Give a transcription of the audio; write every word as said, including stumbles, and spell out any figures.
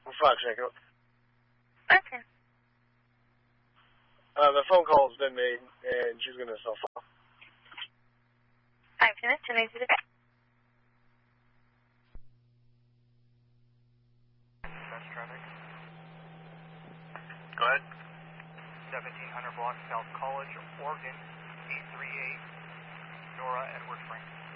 Fox Echo. Okay. Uh, the phone call's been made, and she's going to cell phone. Five minutes, and I did it. Dispatch traffic. Go ahead. seventeen hundred block South College, Oregon, eight three eight, Nora Edward Frank.